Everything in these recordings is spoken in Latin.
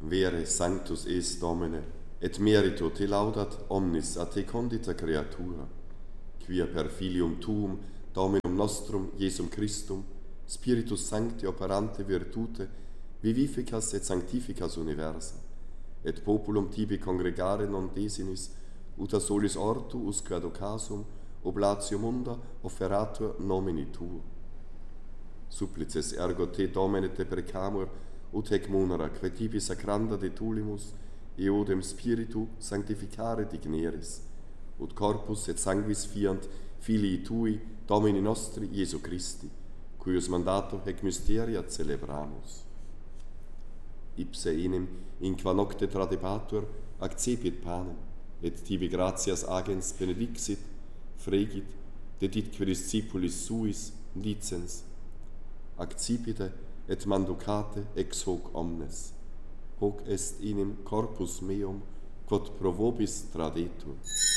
Vere sanctus es Domine, et merito te laudat omnis a te condita creatura, quia per filium tuum, Dominum nostrum, Iesum Christum, Spiritus Sancti operante virtute, vivificas et sanctificas universa, et populum tibi congregare non desinis, ut a solis ortu usque ad occasum, oblatio munda offeratur nomini tuo. Supplices ergo te, Domine, te precamur, ut hec munera, quae tibi sacranda de tulimus, eodem spiritu sanctificare digneris, ut corpus et sanguis fiant filii tui, Domini nostri, Iesu Christi, cuius mandato hec mysteria celebramus. Ipse enim, in qua nocte tradebatur, accepit panem, et tibi gratias agens benedixit, fregit, deditque discipulis suis, dicens, accipite et manducate ex hoc omnes. Hoc est enim corpus meum, quod pro vobis tradetur.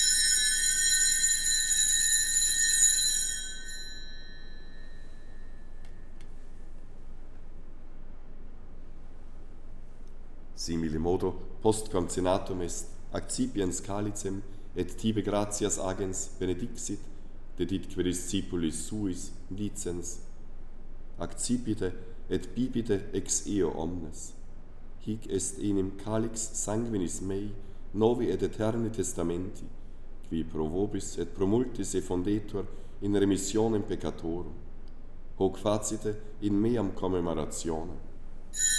Simile modo, post concenatum est, accipiens calicem, et tibi gratias agens benedixit, deditque discipulis suis, dicens, accipite et bibite ex eo omnes. Hic est enim calix sanguinis mei, novi et eterni testamenti, qui pro vobis et pro multis effondetur in remissionem peccatorum. Hoc facite in meam commemorationem.